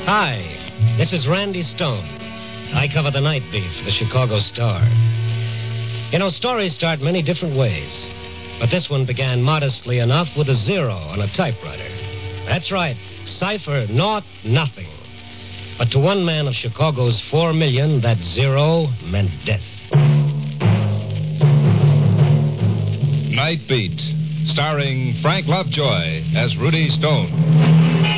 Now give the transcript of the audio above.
Hi, this is Randy Stone. I cover the night beat for the Chicago Star. You know, stories start many different ways, but this one began modestly enough with a 0 on a typewriter. That's right, cipher, naught, nothing. But to one man of Chicago's 4 million, that 0 meant death. Night Beat, starring Frank Lovejoy as Rudy Stone.